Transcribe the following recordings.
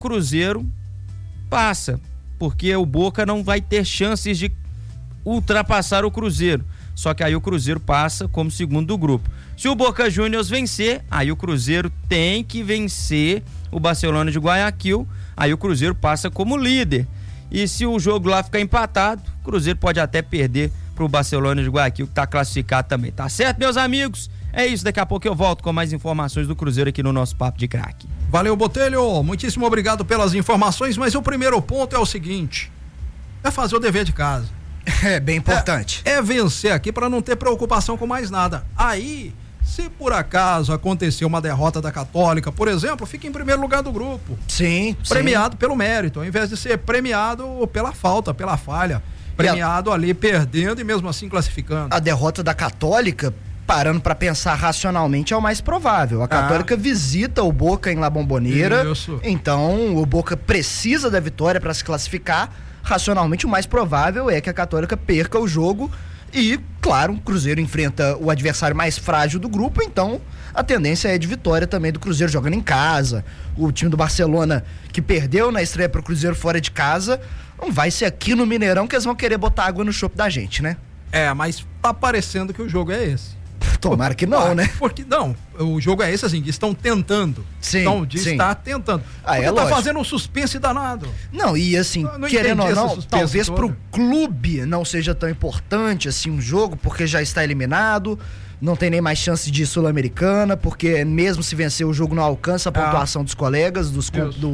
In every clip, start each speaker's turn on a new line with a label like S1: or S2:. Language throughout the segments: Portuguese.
S1: Cruzeiro passa, porque o Boca não vai ter chances de ultrapassar o Cruzeiro. Só que aí o Cruzeiro passa como segundo do grupo. Se o Boca Juniors vencer, aí o Cruzeiro tem que vencer o Barcelona de Guayaquil, aí o Cruzeiro passa como líder. E se o jogo lá ficar empatado, o Cruzeiro pode até perder pro Barcelona de Guayaquil, que tá classificado também. Tá certo, meus amigos? É isso, daqui a pouco eu volto com mais informações do Cruzeiro aqui no nosso Papo de Craque.
S2: Valeu, Botelho, muitíssimo obrigado pelas informações, mas o primeiro ponto é o seguinte: é fazer o dever de casa.
S3: É bem importante.
S2: É vencer aqui para não ter preocupação com mais nada. Aí, se por acaso acontecer uma derrota da Católica, por exemplo, fica em primeiro lugar do grupo.
S3: Sim.
S2: Premiado pelo mérito, ao invés de ser premiado pela falta, pela falha. Premiado ali perdendo e mesmo assim classificando.
S3: A derrota da Católica, parando para pensar racionalmente, é o mais provável. A Católica visita o Boca em La Bombonera.
S2: Isso.
S3: Então o Boca precisa da vitória para se classificar. Racionalmente, o mais provável é que a Católica perca o jogo e, claro, o Cruzeiro enfrenta o adversário mais frágil do grupo, então a tendência é de vitória também do Cruzeiro jogando em casa. O time do Barcelona, que perdeu na estreia pro Cruzeiro fora de casa, não vai ser aqui no Mineirão que eles vão querer botar água no chope da gente, né?
S2: Mas tá parecendo que o jogo é esse.
S3: Tomara que não, né?
S2: Porque não, o jogo é esse assim, estão tentando.
S3: Sim,
S2: está tentando. Porque tá fazendo um suspense danado.
S3: Não, e assim, querendo ou não, talvez pro clube não seja tão importante assim um jogo, porque já está eliminado, não tem nem mais chance de Sul-Americana, porque mesmo se vencer o jogo não alcança a pontuação dos colegas, dos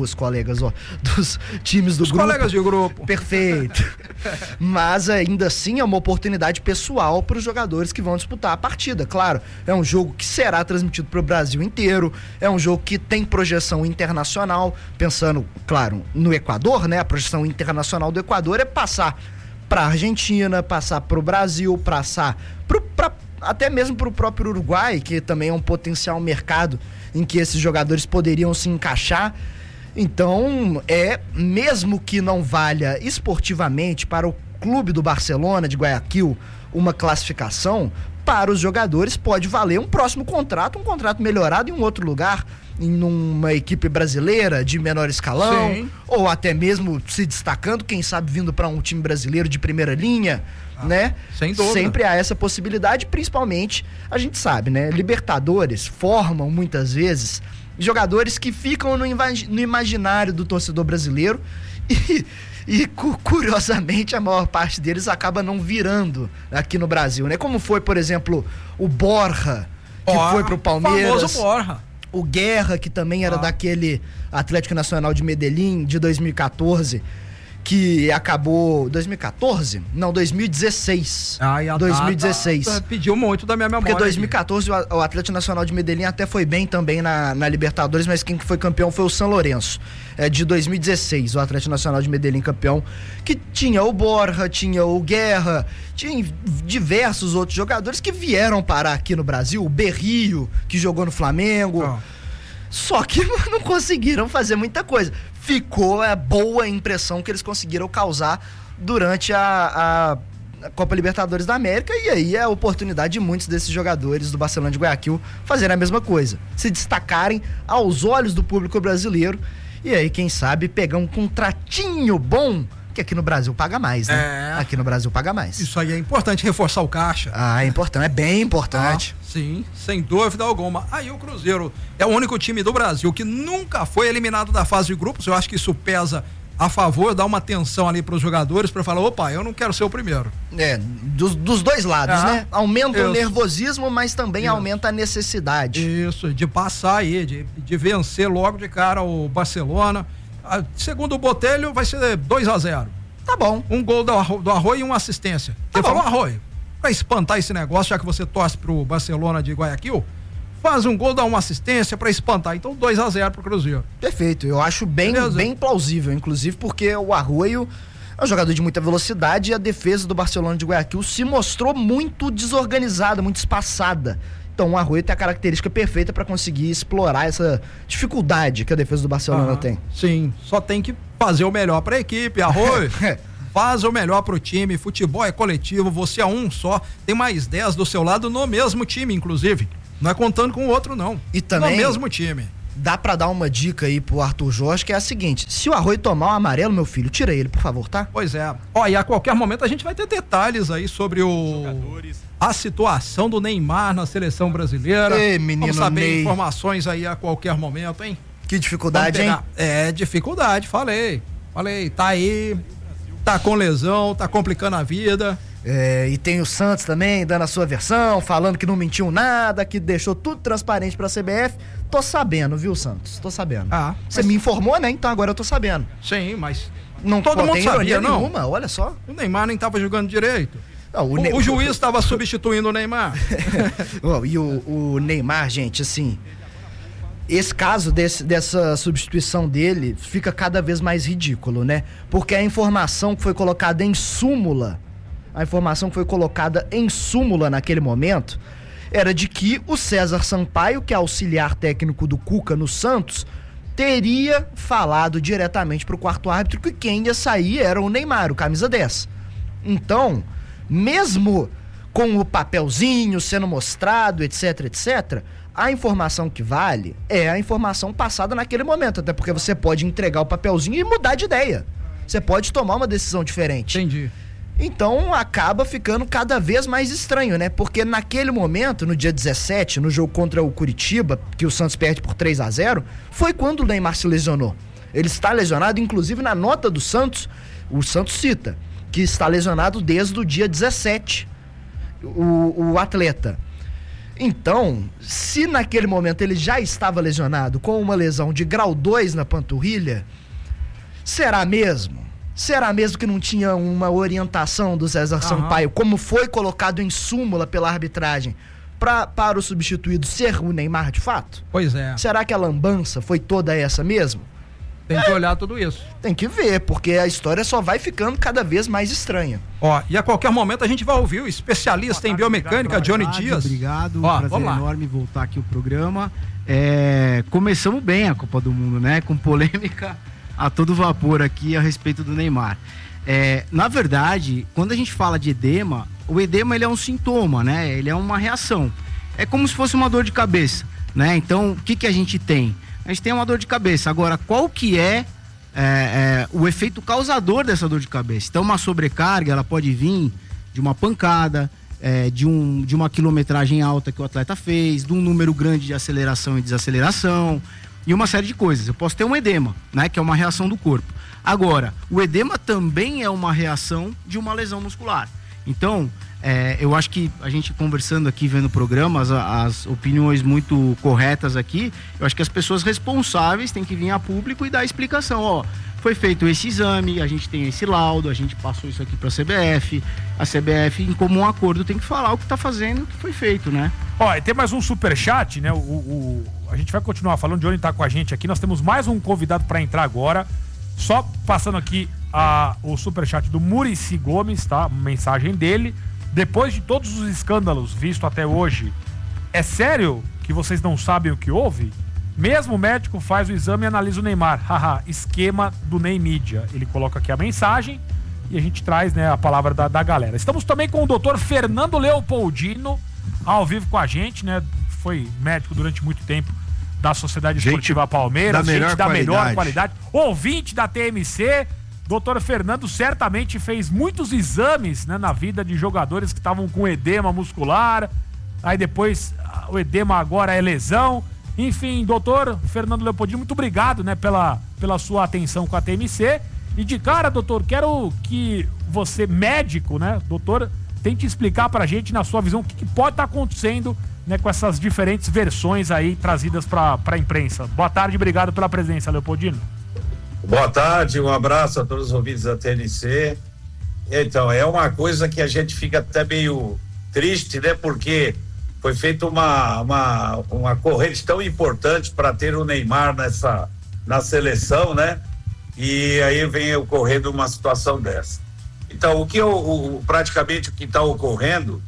S3: times do grupo. Os
S2: colegas de grupo.
S3: Perfeito. Mas ainda assim é uma oportunidade pessoal para os jogadores que vão disputar a partida. Claro, é um jogo que será transmitido para o Brasil inteiro, é um jogo que tem projeção internacional, pensando, claro, no Equador, né? A projeção internacional do Equador é passar para a Argentina, passar para o Brasil, passar até mesmo para o próprio Uruguai, que também é um potencial mercado em que esses jogadores poderiam se encaixar. Então, mesmo que não valha esportivamente para o clube do Barcelona de Guayaquil uma classificação, para os jogadores pode valer um próximo contrato, um contrato melhorado em um outro lugar, em uma equipe brasileira de menor escalão. Sim. Ou até mesmo se destacando, quem sabe vindo para um time brasileiro de primeira linha, né?
S2: Sem dúvida.
S3: Sempre há essa possibilidade, principalmente, a gente sabe, né? Libertadores formam muitas vezes jogadores que ficam no imaginário do torcedor brasileiro e curiosamente a maior parte deles acaba não virando aqui no Brasil, né? Como foi, por exemplo, o Borja, que foi pro Palmeiras.
S2: Famoso Borja.
S3: O Guerra, que também era daquele Atlético Nacional de Medellín de 2014, que acabou... 2014? Não, 2016. 2016.
S2: Pediu muito da minha memória.
S3: Porque 2014 o Atlético Nacional de Medellín até foi bem também na Libertadores, mas quem foi campeão foi o São Lourenço. De 2016, o Atlético Nacional de Medellín campeão, que tinha o Borja, tinha o Guerra, tinha diversos outros jogadores que vieram parar aqui no Brasil, o Berrio, que jogou no Flamengo, só que não conseguiram fazer muita coisa. Ficou a boa impressão que eles conseguiram causar durante a Copa Libertadores da América, e aí é a oportunidade de muitos desses jogadores do Barcelona de Guayaquil fazerem a mesma coisa, se destacarem aos olhos do público brasileiro, e aí quem sabe pegar um contratinho bom, que aqui no Brasil paga mais, né? Aqui no Brasil paga mais.
S2: Isso aí é importante, reforçar o caixa.
S3: É importante, é bem importante.
S2: Sim, sem dúvida alguma. Aí o Cruzeiro é o único time do Brasil que nunca foi eliminado da fase de grupos. Eu acho que isso pesa a favor, dá uma atenção ali para os jogadores para falar, opa, eu não quero ser o primeiro.
S3: Dos dois lados, né? Aumenta o nervosismo, mas também aumenta a necessidade.
S2: Isso, de passar aí, de vencer logo de cara o Barcelona. Segundo o Botelho, vai ser 2-0.
S3: Tá bom.
S2: Um gol do Arroio e uma assistência. Ele falou, Arroio, pra espantar esse negócio, já que você torce pro Barcelona de Guayaquil, faz um gol, dá uma assistência pra espantar. Então 2-0 pro Cruzeiro.
S3: Perfeito, eu acho bem plausível, inclusive porque o Arroio é um jogador de muita velocidade e a defesa do Barcelona de Guayaquil se mostrou muito desorganizada, muito espaçada. Então o Arroio tem a característica perfeita para conseguir explorar essa dificuldade que a defesa do Barcelona tem.
S2: Sim, só tem que fazer o melhor para a equipe, Arroio. Faz o melhor pro time, futebol é coletivo, você é um só, tem mais 10 do seu lado no mesmo time, inclusive. Não é contando com o outro, não.
S3: E também,
S2: no mesmo time.
S3: dá pra dar uma dica aí pro Arthur Jorge, que é a seguinte: se o Arroio tomar um amarelo, meu filho, tira ele, por favor, tá?
S2: Pois é. Ó, e a qualquer momento a gente vai ter detalhes aí sobre a situação do Neymar na seleção brasileira.
S3: Ei, menino
S2: Vamos saber
S3: Ney.
S2: Informações aí a qualquer momento, hein?
S3: Que dificuldade, hein?
S2: É, dificuldade, falei. Tá aí, tá com lesão, tá complicando a vida.
S3: É, e tem o Santos também dando a sua versão, falando que não mentiu nada, que deixou tudo transparente pra CBF. Tô sabendo, viu, Santos? Tô sabendo. Você me informou, né? Então agora eu tô sabendo.
S2: Sim, mas
S3: não
S2: todo mundo
S3: tem
S2: sabia,
S3: ironia
S2: não.
S3: nenhuma, olha só.
S2: O Neymar nem tava jogando direito.
S3: Não,
S2: o juiz estava substituindo o Neymar.
S3: E o Neymar, gente, assim, esse caso dessa substituição dele fica cada vez mais ridículo, né? Porque a informação que foi colocada em súmula, naquele momento, era de que o César Sampaio, que é auxiliar técnico do Cuca no Santos, teria falado diretamente pro quarto árbitro que quem ia sair era o Neymar, o camisa 10. Então, mesmo com o papelzinho sendo mostrado, etc, etc, a informação que vale é a informação passada naquele momento, até porque você pode entregar o papelzinho e mudar de ideia. Você pode tomar uma decisão diferente.
S2: Entendi.
S3: Então acaba ficando cada vez mais estranho, né? Porque naquele momento, no dia 17, no jogo contra o Curitiba, que o Santos perde por 3-0, foi quando o Neymar se lesionou. Ele está lesionado, inclusive na nota do Santos, o Santos cita que está lesionado desde o dia 17, o atleta. Então, se naquele momento ele já estava lesionado com uma lesão de grau 2 na panturrilha, será mesmo? Será mesmo que não tinha uma orientação do César Sampaio, como foi colocado em súmula pela arbitragem, para o substituído ser o Neymar de fato?
S2: Pois é.
S3: Será que a lambança foi toda essa mesmo?
S2: Tem que olhar tudo isso.
S3: Tem que ver, porque a história só vai ficando cada vez mais estranha.
S2: Ó, e a qualquer momento a gente vai ouvir o especialista em biomecânica, Johnny Dias.
S4: Obrigado,
S2: ó,
S4: prazer enorme voltar aqui o programa. Começamos bem a Copa do Mundo, né? Com polêmica a todo vapor aqui a respeito do Neymar. Na verdade, quando a gente fala de edema, o edema ele é um sintoma, né? Ele é uma reação. É como se fosse uma dor de cabeça, né? Então, o que a gente tem? A gente tem uma dor de cabeça. Agora, qual que é o efeito causador dessa dor de cabeça? Então, uma sobrecarga, ela pode vir de uma pancada, de uma quilometragem alta que o atleta fez, de um número grande de aceleração e desaceleração, e uma série de coisas. Eu posso ter um edema, né, que é uma reação do corpo. Agora, o edema também é uma reação de uma lesão muscular. Então, eu acho que a gente conversando aqui, vendo o programa, as opiniões muito corretas aqui, eu acho que as pessoas responsáveis têm que vir a público e dar explicação. Ó, foi feito esse exame, a gente tem esse laudo, a gente passou isso aqui para a CBF, em comum acordo, tem que falar o que está fazendo, o que foi feito, né?
S5: Ó, e tem mais um superchat, né? A gente vai continuar falando, de onde tá com a gente aqui. Nós temos mais um convidado para entrar agora. Só passando aqui o superchat do Muricy Gomes, tá? Mensagem dele. Depois de todos os escândalos vistos até hoje, é sério que vocês não sabem o que houve? Mesmo o médico faz o exame e analisa o Neymar. Haha, esquema do Ney Mídia. Ele coloca aqui a mensagem e a gente traz, né, a palavra da galera. Estamos também com o doutor Fernando Leopoldino, ao vivo com a gente, né? Foi médico durante muito tempo da Sociedade Esportiva Palmeiras, gente da melhor qualidade, ouvinte da TMC. Doutor Fernando certamente fez muitos exames, né, na vida de jogadores que estavam com edema muscular, aí depois o edema agora é lesão. Enfim, doutor Fernando Leopoldino, muito obrigado, né, pela sua atenção com a TMC. E de cara, doutor, quero que você, médico, né, doutor, tente explicar pra gente, na sua visão, o que pode estar acontecendo, né, com essas diferentes versões aí trazidas pra imprensa. Boa tarde, obrigado pela presença, Leopoldino.
S6: Boa tarde, um abraço a todos os ouvintes da TNC. Então, é uma coisa que a gente fica até meio triste, né? Porque foi feita uma corrente tão importante para ter o Neymar na seleção, né? E aí vem ocorrendo uma situação dessa. Então, praticamente o que está ocorrendo,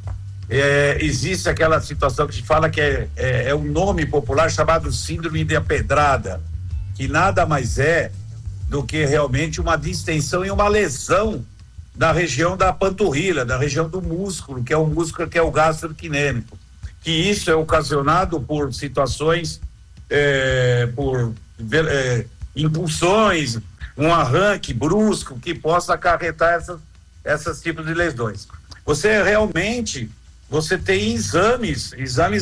S6: existe aquela situação que se fala que é um nome popular chamado síndrome da pedrada, que nada mais é do que realmente uma distensão e uma lesão da região da panturrilha, da região do músculo, que é o músculo que é o gastrocnêmico. Que isso é ocasionado por situações por impulsões, um arranque brusco que possa acarretar essas tipos de lesões. Você tem exames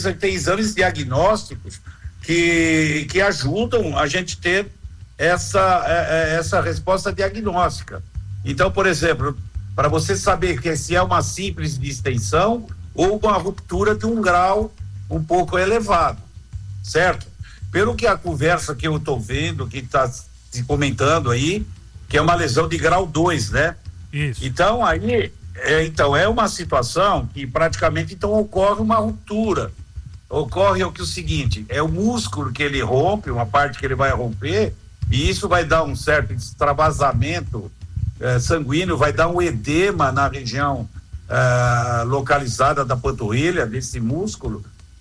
S6: diagnósticos que ajudam a gente ter essa resposta diagnóstica. Então, por exemplo, para você saber se é uma simples distensão ou uma ruptura de um grau um pouco elevado, certo? Pelo que a conversa que eu estou vendo, que está se comentando aí, que é uma lesão de grau 2, né?
S5: Isso.
S6: Então, aí, é uma situação que praticamente então ocorre uma ruptura. Ocorre o seguinte, é o músculo que ele rompe, uma parte que ele vai romper, e isso vai dar um certo extravasamento sanguíneo, vai dar um edema na região localizada da panturrilha, desse músculo,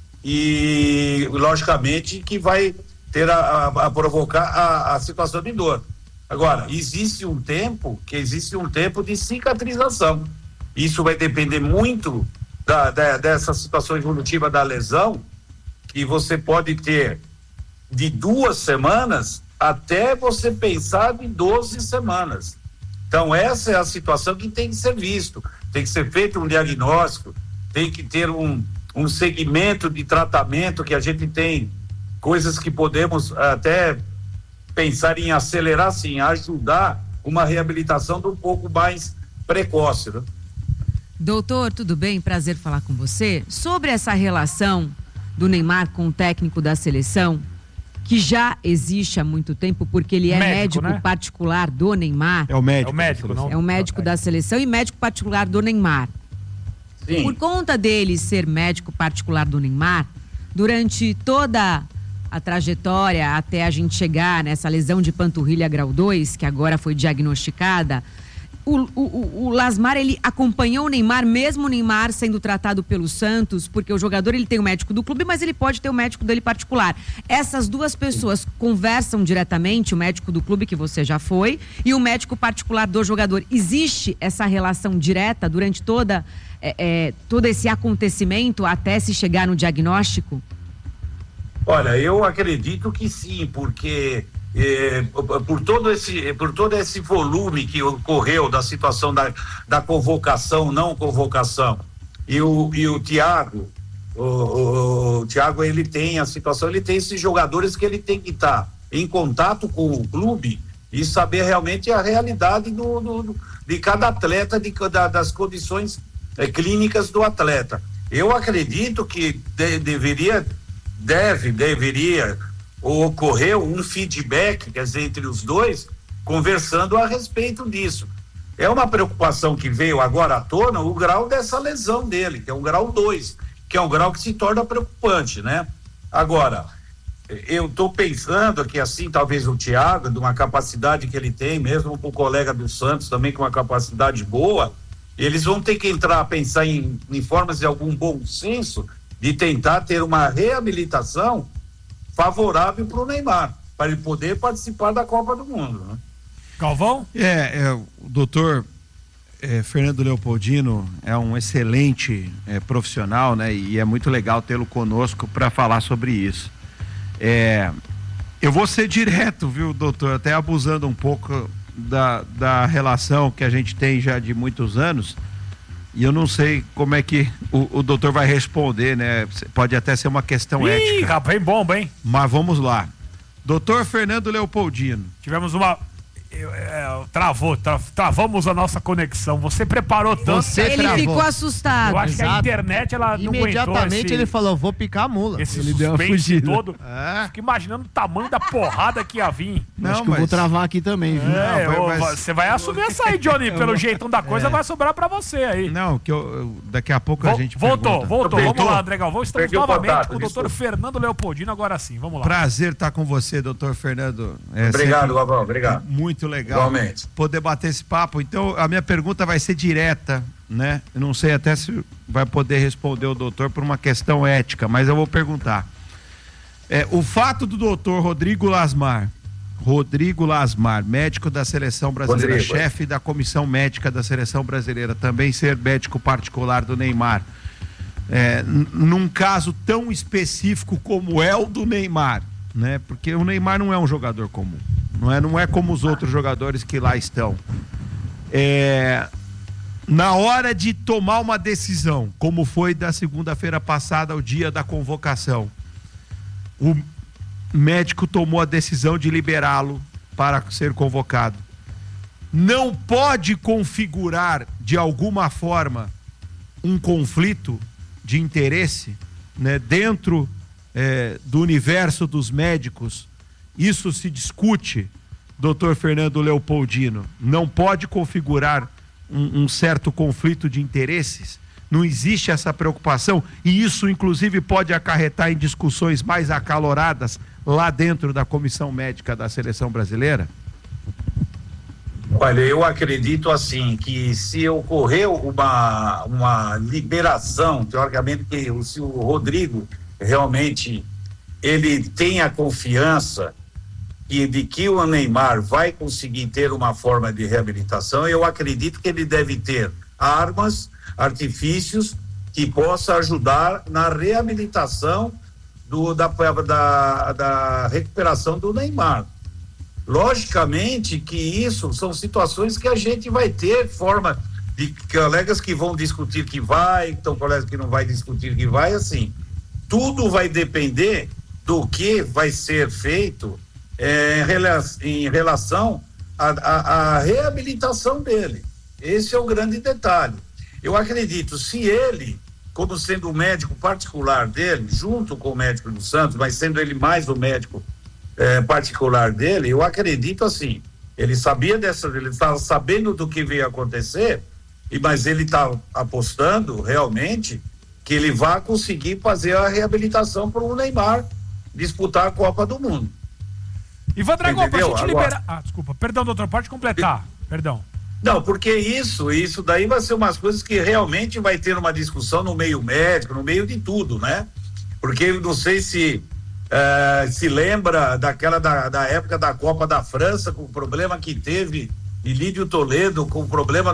S6: e logicamente que vai ter a provocar a situação de dor. Agora, existe um tempo de cicatrização. Isso vai depender muito dessa situação evolutiva da lesão, que você pode ter de 2 semanas até você pensar em 12 semanas. Então, essa é a situação que tem que ser visto. Tem que ser feito um diagnóstico, tem que ter um segmento de tratamento, que a gente tem coisas que podemos até pensar em acelerar, sim, ajudar uma reabilitação um pouco mais precoce, né?
S7: Doutor, tudo bem? Prazer falar com você. Sobre essa relação do Neymar com o técnico da seleção, que já existe há muito tempo, porque ele é médico né? particular do Neymar.
S5: É o médico,
S7: não? É o médico da seleção e médico particular do Neymar. Sim. Por conta dele ser médico particular do Neymar, durante toda a trajetória até a gente chegar nessa lesão de panturrilha grau 2, que agora foi diagnosticada, o Lasmar, ele acompanhou o Neymar, mesmo o Neymar sendo tratado pelo Santos, porque o jogador, ele tem o médico do clube, mas ele pode ter o médico dele particular. Essas duas pessoas conversam diretamente, o médico do clube, que você já foi, e o médico particular do jogador. Existe essa relação direta durante todo esse acontecimento até se chegar no diagnóstico?
S6: Olha, eu acredito que sim, porque por todo esse volume que ocorreu da situação da convocação, não convocação, e o Thiago, o Thiago, ele tem a situação, ele tem esses jogadores que ele tem que estar em contato com o clube e saber realmente a realidade de cada atleta, das condições clínicas do atleta. Eu acredito que deveria ocorrer um feedback, quer dizer, entre os dois, conversando a respeito disso. É uma preocupação que veio agora à tona o grau dessa lesão dele, que é um grau 2, que é um grau que se torna preocupante, né? Agora, eu estou pensando que assim, talvez o Thiago, de uma capacidade que ele tem, mesmo o colega do Santos também com uma capacidade boa, eles vão ter que entrar a pensar em formas de algum bom senso de tentar ter uma reabilitação favorável para o Neymar, para ele poder participar da Copa do Mundo, né?
S5: Galvão?
S8: O doutor Fernando Leopoldino é um excelente profissional, né? E é muito legal tê-lo conosco para falar sobre isso. Eu vou ser direto, viu, doutor? Até abusando um pouco da relação que a gente tem já de muitos anos, e eu não sei como é que o doutor vai responder, né? Pode até ser uma questão ética.
S5: Rapaz, bem bomba, hein?
S8: Mas vamos lá. Doutor Fernando Leopoldino.
S5: Tivemos uma... Travamos a nossa conexão. Você preparou tanto.
S7: Ele ficou assustado.
S5: Eu acho que a internet, ela não aguentou.
S4: Imediatamente ele falou, vou picar a mula.
S5: Ele deu uma fugida todo. Fico imaginando o tamanho da porrada que ia vir.
S4: Acho que eu vou travar aqui também, viu?
S5: Você vai assumir essa aí, Johnny. Pelo jeitão da coisa, vai sobrar pra você aí.
S8: Não, que daqui a pouco a gente
S5: voltou. Vamos lá, André Galvão. Estamos novamente com o doutor Fernando Leopoldino, agora sim. Vamos lá.
S8: Prazer estar com você, doutor Fernando.
S6: Obrigado, Galvão. Obrigado.
S8: Muito legal.
S6: Igualmente.
S8: Poder bater esse papo. Então, a minha pergunta vai ser direta, né? Eu não sei até se vai poder responder o doutor por uma questão ética, mas eu vou perguntar. O fato do doutor Rodrigo Lasmar, médico da seleção brasileira, chefe da comissão médica da seleção brasileira, também ser médico particular do Neymar, num caso tão específico como é o do Neymar, né? Porque o Neymar não é um jogador comum, não é como os outros jogadores que lá estão. Na hora de tomar uma decisão, como foi da segunda-feira passada, o dia da convocação, o médico tomou a decisão de liberá-lo para ser convocado. Não pode configurar de alguma forma um conflito de interesse, né, dentro do universo dos médicos. Isso se discute, doutor Fernando Leopoldino. Não pode configurar um certo conflito de interesses. Não existe essa preocupação, e isso inclusive pode acarretar em discussões mais acaloradas lá dentro da comissão médica da seleção brasileira?
S6: Olha, eu acredito assim, que se ocorrer uma liberação, teoricamente, que se o Rodrigo realmente ele tem a confiança de que o Neymar vai conseguir ter uma forma de reabilitação, eu acredito que ele deve ter armas, artifícios que possa ajudar na reabilitação da recuperação do Neymar. Logicamente que isso são situações que a gente vai ter forma de colegas que vão discutir que vai, então colegas que não vai discutir que vai, assim. Tudo vai depender do que vai ser feito em relação à reabilitação dele. Esse é o grande detalhe. Eu acredito, se ele, como sendo o médico particular dele, junto com o médico do Santos, mas sendo ele mais o médico particular dele, eu acredito assim, ele estava sabendo do que veio acontecer, mas ele está apostando realmente que ele vai conseguir fazer a reabilitação para o Neymar disputar a Copa do Mundo.
S5: Ivan Drago, pra gente liberar... desculpa, perdão, doutor, pode completar, perdão.
S6: Não, porque isso daí vai ser umas coisas que realmente vai ter uma discussão no meio médico, no meio de tudo, né? Porque eu não sei se lembra da época da Copa da França, com o problema que teve Ilídio Toledo, com o problema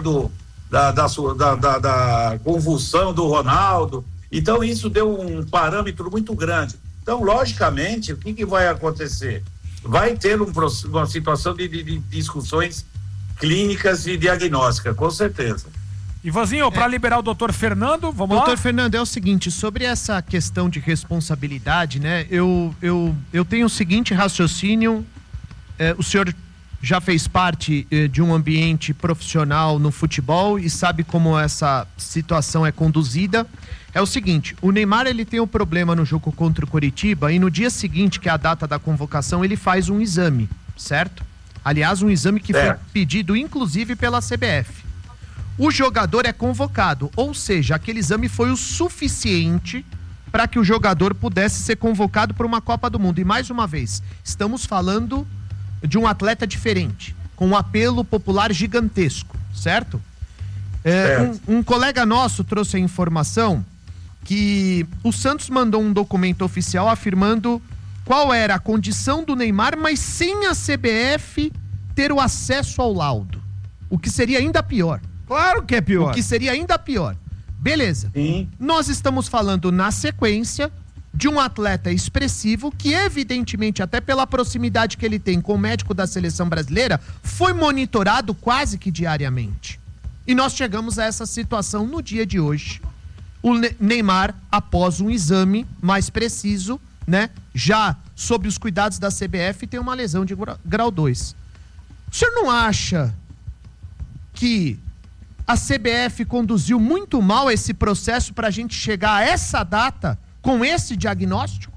S6: da convulsão do Ronaldo. Então isso deu um parâmetro muito grande. Então, logicamente, o que vai acontecer? Vai ter uma situação de discussões clínicas e diagnósticas, com certeza.
S5: Ivanzinho, para liberar o doutor Fernando, vamos lá?
S9: Doutor Fernando, é o seguinte, sobre essa questão de responsabilidade, né, eu tenho o seguinte raciocínio, o senhor já fez parte de um ambiente profissional no futebol e sabe como essa situação é conduzida. É o seguinte, o Neymar ele tem um problema no jogo contra o Coritiba e no dia seguinte, que é a data da convocação, ele faz um exame, certo? Aliás, um exame que foi pedido inclusive pela CBF. O jogador é convocado, ou seja, aquele exame foi o suficiente para que o jogador pudesse ser convocado para uma Copa do Mundo. E mais uma vez, estamos falando de um atleta diferente, com um apelo popular gigantesco, certo? Um colega nosso trouxe a informação que o Santos mandou um documento oficial afirmando qual era a condição do Neymar, mas sem a CBF ter o acesso ao laudo, o que seria ainda pior.
S8: Claro que é pior.
S9: O que seria ainda pior. Beleza.
S6: Sim.
S9: Nós estamos falando na sequência de um atleta expressivo que, evidentemente, até pela proximidade que ele tem com o médico da seleção brasileira, foi monitorado quase que diariamente. E nós chegamos a essa situação no dia de hoje. O Neymar, após um exame mais preciso, né, já sob os cuidados da CBF, tem uma lesão de grau 2. O senhor não acha que a CBF conduziu muito mal esse processo para a gente chegar a essa data com esse diagnóstico?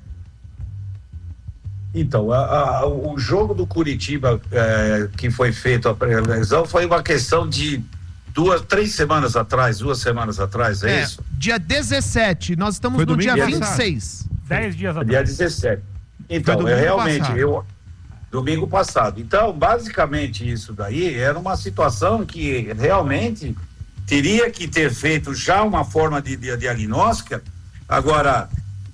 S6: Então, o jogo do Curitiba que foi feito a pré-lesão foi uma questão de 2 semanas atrás, isso?
S9: Dia 17, nós estamos no dia 26.
S5: 10 dias atrás.
S6: Dia 17. Então, domingo passado. Então, basicamente isso daí era uma situação que realmente teria que ter feito já uma forma de diagnóstica. Agora,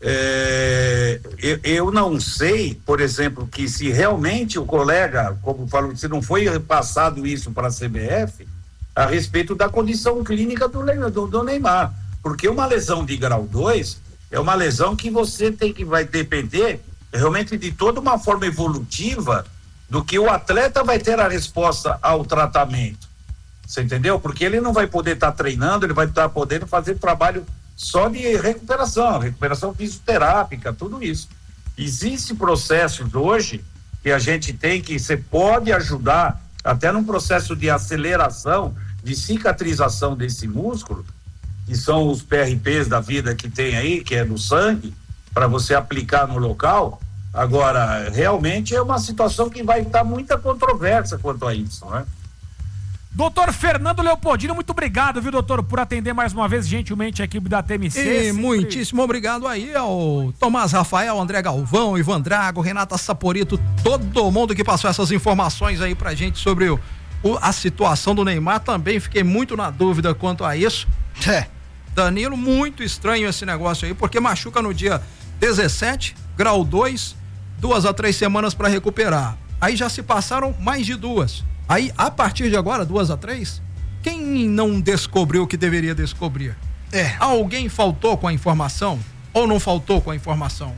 S6: eu não sei, por exemplo, que se realmente o colega, como falou, se não foi passado isso para a CBF, a respeito da condição clínica do Neymar. Porque uma lesão de grau 2 é uma lesão que vai depender realmente de toda uma forma evolutiva do que o atleta vai ter a resposta ao tratamento. Você entendeu? Porque ele não vai poder estar treinando, ele vai estar podendo fazer trabalho só de recuperação fisioterápica, tudo isso. Existem processos hoje que a gente tem que você pode ajudar até num processo de aceleração, de cicatrização desse músculo, que são os PRPs da vida que tem aí, que é do sangue, para você aplicar no local. Agora, realmente é uma situação que vai estar muita controvérsia quanto a isso, né?
S5: Doutor Fernando Leopoldino, muito obrigado, viu, doutor, por atender mais uma vez gentilmente a equipe da TMC.
S2: E muitíssimo obrigado aí ao Tomás Rafael, André Galvão, Ivan Drago, Renata Saporito, todo mundo que passou essas informações aí pra gente sobre a situação do Neymar. Também fiquei muito na dúvida quanto a isso. Danilo, muito estranho esse negócio aí, porque machuca no dia 17, grau 2, 2 a 3 semanas para recuperar. Aí já se passaram mais de 2. Aí, a partir de agora, 2 a 3, quem não descobriu o que deveria descobrir? Alguém faltou com a informação? Ou não faltou com a informação?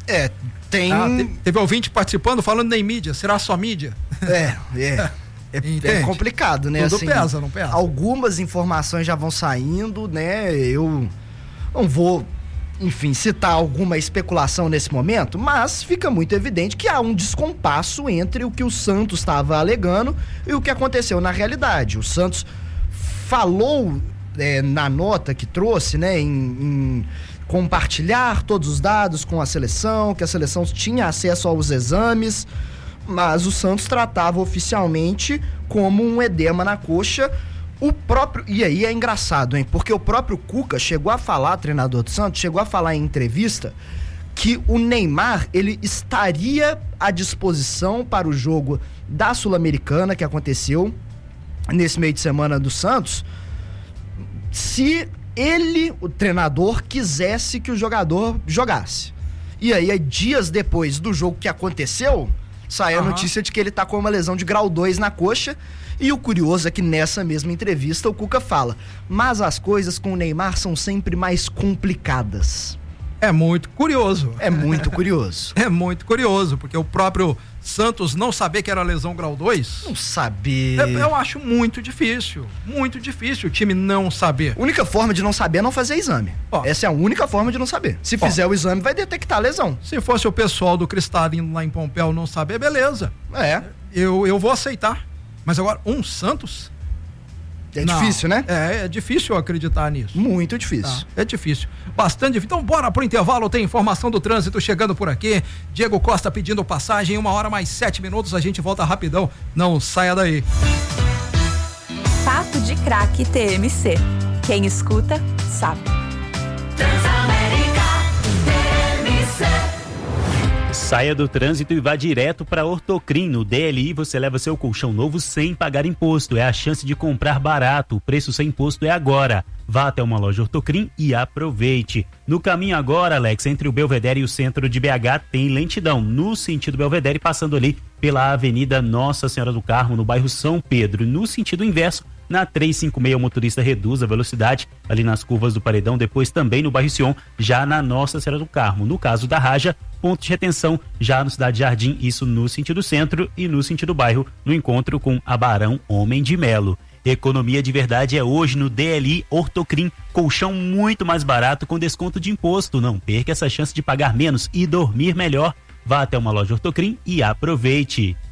S2: Teve ouvinte participando, falando nem mídia. Será só mídia?
S3: É complicado, né?
S2: Tudo
S3: assim,
S2: pesa, não pesa?
S3: Algumas informações já vão saindo, né? Eu não vou, enfim, citar alguma especulação nesse momento, mas fica muito evidente que há um descompasso entre o que o Santos estava alegando e o que aconteceu na realidade. O Santos falou na nota que trouxe, né, em compartilhar todos os dados com a seleção, que a seleção tinha acesso aos exames, mas o Santos tratava oficialmente como um edema na coxa. E aí é engraçado, hein? Porque o próprio Cuca chegou a falar, treinador do Santos, chegou a falar em entrevista que o Neymar, ele estaria à disposição para o jogo da Sul-Americana que aconteceu nesse meio de semana do Santos, se ele, o treinador, quisesse que o jogador jogasse. E aí, dias depois do jogo que aconteceu, saiu a notícia de que ele tá com uma lesão de grau 2 na coxa. E o curioso é que nessa mesma entrevista o Cuca fala: mas as coisas com o Neymar são sempre mais complicadas.
S2: É muito curioso.
S3: É muito curioso.
S2: É muito curioso, porque o próprio Santos não saber que era lesão grau 2...
S3: Não saber...
S2: Eu acho muito difícil o time não saber.
S3: A única forma de não saber é não fazer exame. Essa é a única forma de não saber. Se fizer o exame, vai detectar a lesão.
S2: Se fosse o pessoal do Cristalino lá em Pompéu não saber, beleza. Eu vou aceitar. Mas agora, um Santos...
S3: difícil, né?
S2: É difícil acreditar nisso.
S3: Muito difícil.
S2: É difícil. Bastante difícil. Então bora pro intervalo, tem informação do trânsito chegando por aqui. Diego Costa pedindo passagem, 1h mais 7 minutos, a gente volta rapidão. Não saia daí.
S10: Papo de Craque TMC. Quem escuta, sabe.
S11: Transamérica TMC.
S12: Saia do trânsito e vá direto para Ortocrim. No DLI você leva seu colchão novo sem pagar imposto. É a chance de comprar barato. O preço sem imposto é agora. Vá até uma loja Ortocrim e aproveite. No caminho agora, Alex, entre o Belvedere e o centro de BH tem lentidão. No sentido Belvedere, passando ali pela Avenida Nossa Senhora do Carmo, no bairro São Pedro. No sentido inverso, na 356 o motorista reduz a velocidade ali nas curvas do Paredão, depois também no bairro Sion, já na Nossa Senhora do Carmo. No caso da Raja, ponto de retenção já no Cidade Jardim, isso no sentido centro, e no sentido bairro, no encontro com a Barão Homem de Melo. Economia de verdade é hoje no DLI Ortocrim, colchão muito mais barato com desconto de imposto. Não perca essa chance de pagar menos e dormir melhor. Vá até uma loja Ortocrim e aproveite.